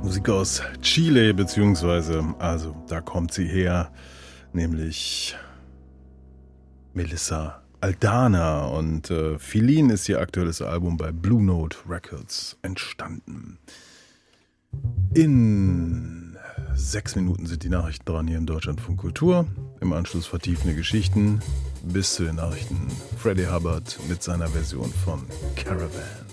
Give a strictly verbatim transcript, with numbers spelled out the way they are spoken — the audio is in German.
Musik aus Chile, beziehungsweise, also da kommt sie her, nämlich Melissa Aldana, und äh, Feeling ist ihr aktuelles Album bei Blue Note Records entstanden. In sechs Minuten sind die Nachrichten dran hier in Deutschlandfunk Kultur. Im Anschluss vertiefende Geschichten bis zu den Nachrichten Freddie Hubbard mit seiner Version von Caravan.